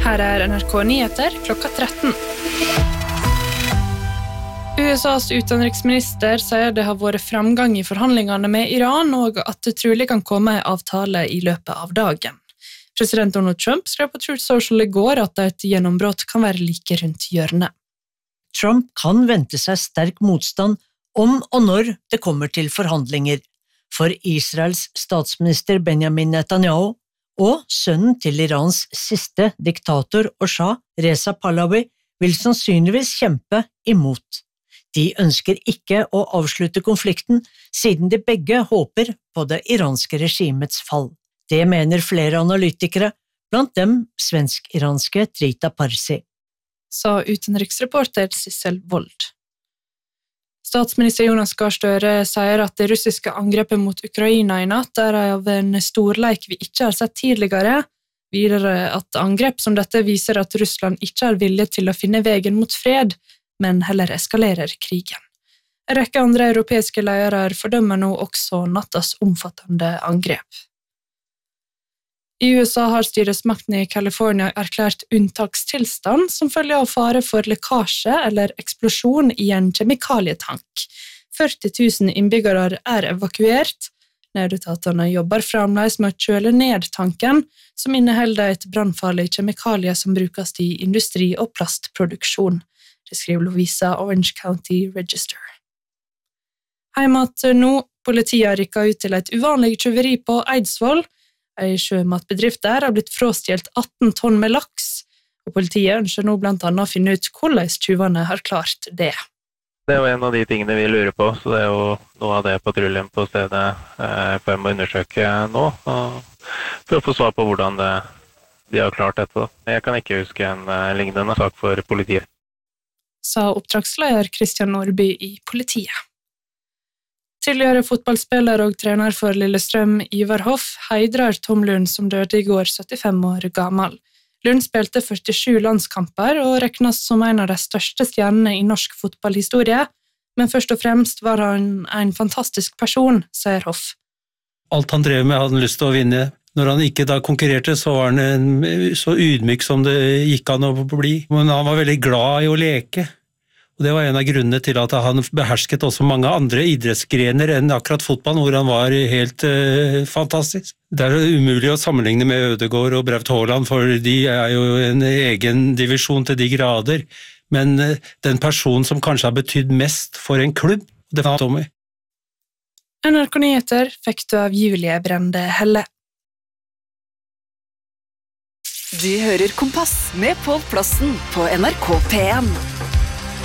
Her NRK Nyheter klokka 13. USAs utenriksminister sier det har vært framgang i forhandlingene med Iran, og at det trolig kan komme en avtale i løpet av dagen. President Donald Trump skrev på Truth Social i går at et gjennombrott kan være like rundt hjørnet. Trump kan vente seg sterk motstand om og når det kommer til forhandlinger, for Israels statsminister Benjamin Netanyahu og sønnen til Irans siste diktator og shah, Reza Pahlavi, vil sannsynligvis kjempe imot. De ønsker ikke å avslutte konflikten, siden de begge håper på det iranske regimets fall. Det mener flere analytikere, blant dem svensk-iranske Trita Parsi. Sa utenriksreporter Sissel Wold. Statsminister Jonas Gahr Støre sier at det russiske angrepet mot Ukraina i natt av en storleik vi ikke har sett tidligere. Videre at angrep som dette viser at Russland ikke er villig til å finne veien mot fred, men heller eskalerer krigen. En rekke andre europeiske ledere fordømmer nå også nattas omfattende angrep. I USA har styresmaktene i California erklært unntakstilstand som følge av fare for lekkasje eller eksplosjon i en kjemikalietank. 40 000 innbyggere er evakuert. Nødetatene jobber fremdeles med å kjøle ned tanken, som inneholder et brannfarlig kjemikalie som brukes i industri- og plastproduksjon. Det skriver Lovisa Orange County Register. Heimat nå, politiet rykket ut til et uvanlig tyveri på Eidsvoll. En sjømatbedrift der har blitt frastjålet 18 tonn med laks, og politiet ønsker nå blant annet å finne ut hvordan tyvene har klart det. Det er jo en av de tingene vi lurer på, så det er jo noe av det patruljen på stedet for å undersøke nå, for å få svar på hvordan de har klart dette. Jeg kan ikke huske en lignende sak for politiet. Sa oppdragsleder Christian Nordby i politiet. Tidligere fotballspiller og trener for Lillestrøm, Ivar Hoff, heidrer Tom Lund som døde i går 75 år gammel. Lund spilte 47 landskamper og regnes som en av de største stjernene i norsk fotballhistorie, men først og fremst var han en fantastisk person, sier Hoff. Alt han drev med hadde han lyst til å vinne. Når han ikke da konkurrerte, så var han så ydmyk som det gikk an å bli. Men han var veldig glad i å leke. Og det var en av grunnene til at han behersket også mange andre idrettsgrener enn akkurat fotball, hvor han var helt fantastisk. Det er umulig å sammenligne med Ødegaard og Braut Haaland, for de er jo en egen divisjon til de grader. Men den personen som kanskje har betydd mest for en klubb, det var Tommy. NRK Nyheter fikk du av Julie Brende Helle. Du hører Kompass med Pål Plassen på NRK P1.